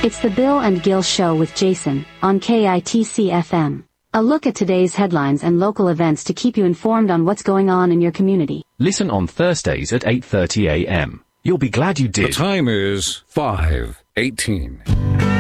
It's the Bill and Gil Show with Jason, on KITC FM. A look at today's headlines and local events to keep you informed on what's going on in your community. Listen on Thursdays at 8:30 a.m. You'll be glad you did. The time is 5:18.